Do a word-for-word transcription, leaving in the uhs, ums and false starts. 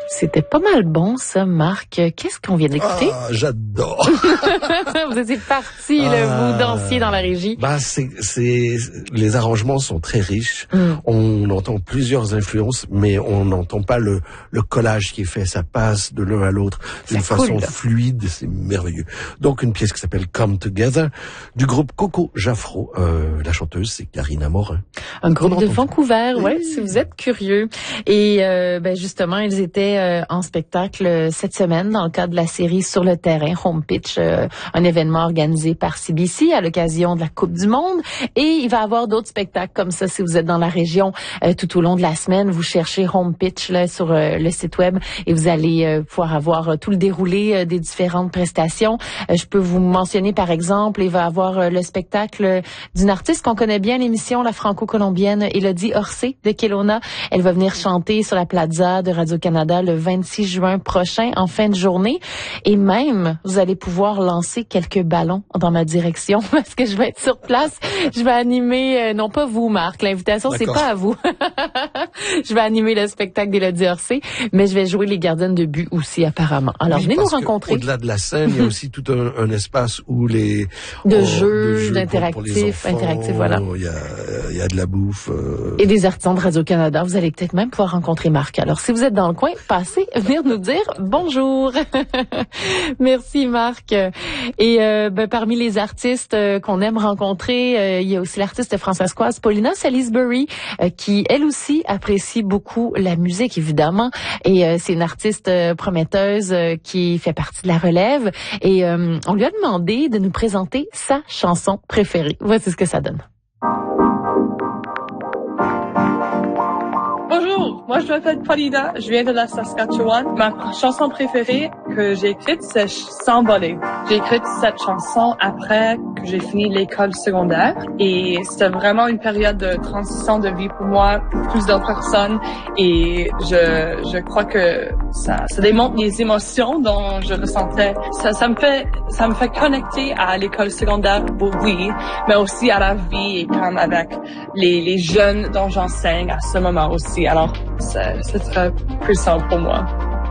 C'était pas mal bon, ça, Marc. Qu'est-ce qu'on vient d'écouter? Ah, j'adore. Vous étiez parti, là, Ah, vous dansiez dans la régie. Bah, c'est, c'est, les arrangements sont très riches. Mm. On entend plusieurs influences, mais on n'entend pas le, le collage qui est fait. Ça passe de l'un à l'autre d'une C'est façon cool, fluide. C'est merveilleux. Donc, une pièce qui s'appelle Come Together du groupe Coco Jaffro. Euh, la chanteuse, c'est Karina Morin. Un groupe de entendu. Vancouver, Oui. ouais, si vous êtes curieux. Et euh, ben justement, ils étaient euh, en spectacle euh, cette semaine dans le cadre de la série Sur le terrain, Home Pitch, euh, un événement organisé par C B C à l'occasion de la Coupe du Monde. Et il va y avoir d'autres spectacles comme ça si vous êtes dans la région euh, tout au long de la semaine. Vous cherchez Home Pitch là sur euh, le site web et vous allez euh, pouvoir avoir euh, tout le déroulé euh, des différentes prestations. Euh, je peux vous mentionner par exemple, il va y avoir euh, le spectacle euh, d'une artiste qu'on connaît bien, l'émission La Franco-Colombienne, Élodie Orsay de Kelowna. Elle va venir chanter sur la Plaza de Radio-Canada le vingt-six juin prochain en fin de journée. Et même, vous allez pouvoir lancer quelques ballons dans ma direction parce que je vais être sur place. Je vais animer, euh, non pas vous, Marc, l'invitation, c'est D'accord. pas à vous. Je vais animer le spectacle d'Élodie Orsay, mais je vais jouer les gardiennes de but aussi, apparemment. Alors, Oui, venez nous parce que rencontrer. Au-delà de la scène, il y a aussi tout un, un espace où les... De oh, jeux, de jeux d'interactifs, pour- pour les enfants. interactifs, voilà. Il y a, il y a de la bouffe. Euh... Et des artisans de Radio-Canada. Vous allez peut-être même pouvoir rencontrer Marc. Alors, si vous êtes dans le coin, passez, venir nous dire bonjour. Merci, Marc. Et euh, ben, parmi les artistes euh, qu'on aime rencontrer, euh, il y a aussi l'artiste françaiscoise Paulina Salisbury, euh, qui, elle aussi, apprécie beaucoup la musique, évidemment. Et euh, c'est une artiste euh, prometteuse euh, qui fait partie de la relève. Et euh, on lui a demandé de nous présenter sa chanson préférée. Voici ce que ça donne. Bonjour, moi je m'appelle Paulina, je viens de la Saskatchewan. Ma chanson préférée que j'ai écrite, c'est S'envoler. J'ai écrit cette chanson après que j'ai fini l'école secondaire et c'était vraiment une période de transition de vie pour moi, pour plus d'autres personnes et je, je crois que ça, ça démontre les émotions dont je ressentais. Ça, ça me fait, ça me fait connecter à l'école secondaire, oui, mais aussi à la vie et comme avec les, les jeunes dont j'enseigne à ce moment aussi. Alors, c'est, c'est très puissant pour moi.